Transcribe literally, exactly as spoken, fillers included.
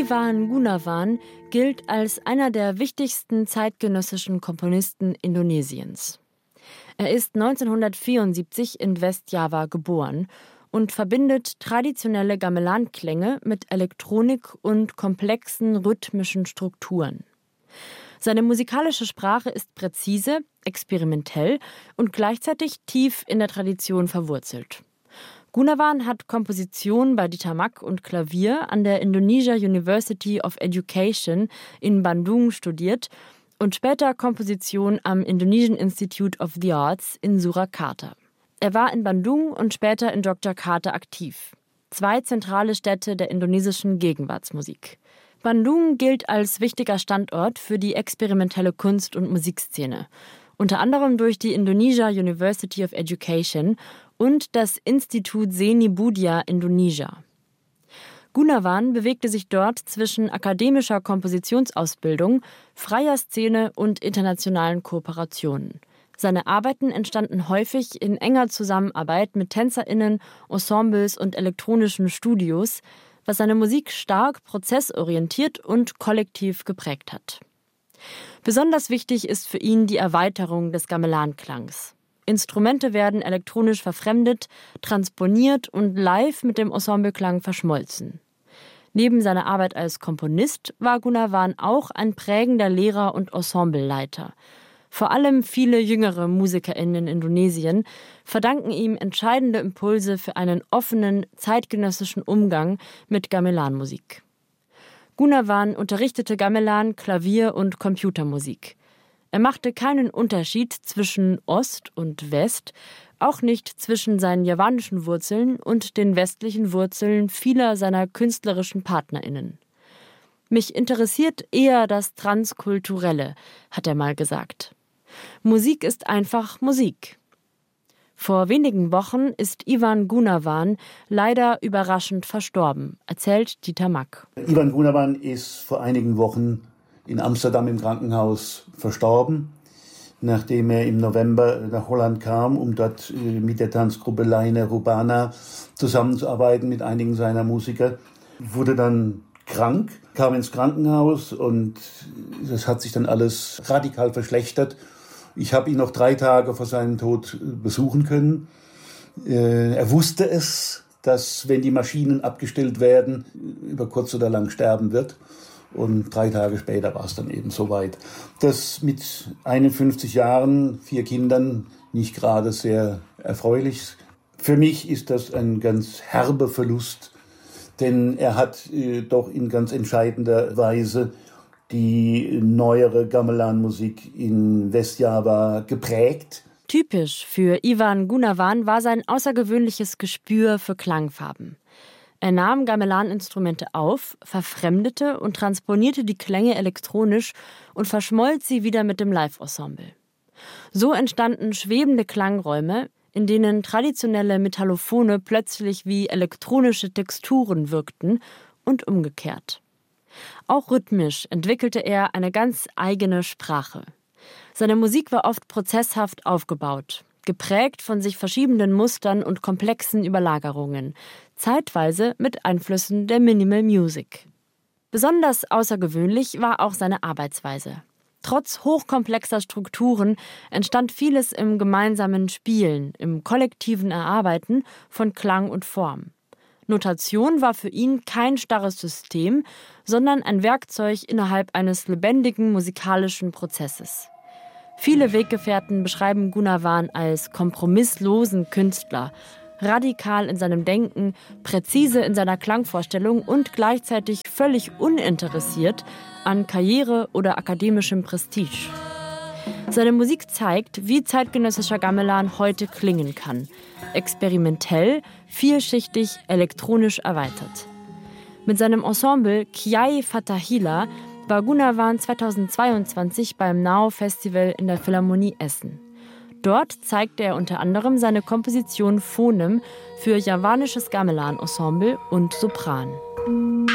Iwan Gunawan gilt als einer der wichtigsten zeitgenössischen Komponisten Indonesiens. Er ist neunzehnhundertvierundsiebzig in Westjava geboren und verbindet traditionelle Gamelan-Klänge mit Elektronik und komplexen rhythmischen Strukturen. Seine musikalische Sprache ist präzise, experimentell und gleichzeitig tief in der Tradition verwurzelt. Gunawan hat Komposition bei Dieter Mack und Klavier an der Indonesia University of Education in Bandung studiert und später Komposition am Indonesian Institute of the Arts in Surakarta. Er war in Bandung und später in Yogyakarta aktiv. Zwei zentrale Städte der indonesischen Gegenwartsmusik. Bandung gilt als wichtiger Standort für die experimentelle Kunst- und Musikszene. Unter anderem durch die Indonesia University of Education und das Institut Seni Budaya Indonesia. Gunawan bewegte sich dort zwischen akademischer Kompositionsausbildung, freier Szene und internationalen Kooperationen. Seine Arbeiten entstanden häufig in enger Zusammenarbeit mit TänzerInnen, Ensembles und elektronischen Studios, was seine Musik stark prozessorientiert und kollektiv geprägt hat. Besonders wichtig ist für ihn die Erweiterung des Gamelan-Klangs. Instrumente werden elektronisch verfremdet, transponiert und live mit dem Ensembleklang verschmolzen. Neben seiner Arbeit als Komponist war Gunawan auch ein prägender Lehrer und Ensembleleiter. Vor allem viele jüngere MusikerInnen in Indonesien verdanken ihm entscheidende Impulse für einen offenen, zeitgenössischen Umgang mit Gamelan-Musik. Gunawan unterrichtete Gamelan, Klavier und Computermusik. Er machte keinen Unterschied zwischen Ost und West, auch nicht zwischen seinen javanischen Wurzeln und den westlichen Wurzeln vieler seiner künstlerischen PartnerInnen. Mich interessiert eher das Transkulturelle, hat er mal gesagt. Musik ist einfach Musik. Vor wenigen Wochen ist Iwan Gunawan leider überraschend verstorben, erzählt Dieter Mack. Iwan Gunawan ist vor einigen Wochen in Amsterdam im Krankenhaus verstorben, nachdem er im November nach Holland kam, um dort mit der Tanzgruppe Laine Rubana zusammenzuarbeiten mit einigen seiner Musiker. Wurde dann krank, kam ins Krankenhaus und das hat sich dann alles radikal verschlechtert. Ich habe ihn noch drei Tage vor seinem Tod besuchen können. Äh, er wusste es, dass, wenn die Maschinen abgestellt werden, über kurz oder lang sterben wird. Und drei Tage später war es dann eben soweit. Das mit einundfünfzig Jahren, vier Kindern, nicht gerade sehr erfreulich. Für mich ist das ein ganz herber Verlust, denn er hat äh, doch in ganz entscheidender Weise die neuere Gamelan-Musik in Westjava geprägt. Typisch für Iwan Gunawan war sein außergewöhnliches Gespür für Klangfarben. Er nahm Gamelan-Instrumente auf, verfremdete und transponierte die Klänge elektronisch und verschmolz sie wieder mit dem Live-Ensemble. So entstanden schwebende Klangräume, in denen traditionelle Metallophone plötzlich wie elektronische Texturen wirkten und umgekehrt. Auch rhythmisch entwickelte er eine ganz eigene Sprache. Seine Musik war oft prozesshaft aufgebaut, geprägt von sich verschiebenden Mustern und komplexen Überlagerungen, zeitweise mit Einflüssen der Minimal Music. Besonders außergewöhnlich war auch seine Arbeitsweise. Trotz hochkomplexer Strukturen entstand vieles im gemeinsamen Spielen, im kollektiven Erarbeiten von Klang und Form. Notation war für ihn kein starres System, sondern ein Werkzeug innerhalb eines lebendigen musikalischen Prozesses. Viele Weggefährten beschreiben Gunawan als kompromisslosen Künstler, radikal in seinem Denken, präzise in seiner Klangvorstellung und gleichzeitig völlig uninteressiert an Karriere oder akademischem Prestige. Seine Musik zeigt, wie zeitgenössischer Gamelan heute klingen kann. Experimentell, vielschichtig, elektronisch erweitert. Mit seinem Ensemble Kiai Fatahila war Gunawan zweitausendzweiundzwanzig beim Now Festival in der Philharmonie Essen. Dort zeigte er unter anderem seine Komposition Phonem für javanisches Gamelan-Ensemble und Sopran.